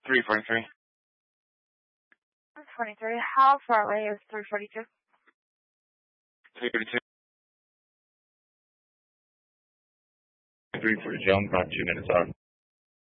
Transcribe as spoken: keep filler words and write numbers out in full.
three forty-three. twenty-three. How far away is three forty-two? three forty-two. three forty-two, I'm about two minutes out.